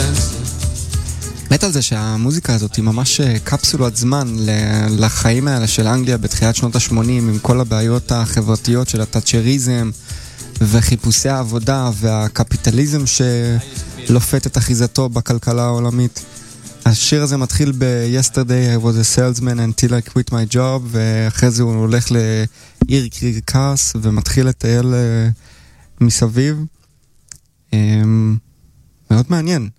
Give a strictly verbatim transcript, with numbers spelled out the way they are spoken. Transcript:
מת על זה שהמוזיקה הזאת היא ממש קפסולת זמן לחיים האלה של אנגליה בתחילת שנות ה-שמונים, עם כל הבעיות החברתיות של התאצ'ריזם וחיפושי העבודה והקפיטליזם שלופת את אחיזתו בכלכלה העולמית. השיר הזה מתחיל ב-Yesterday I was a salesman until I quit my job, ואחרי זה הוא הולך לעיר קרקס ומתחיל לטייל מסביב. מאוד מעניין.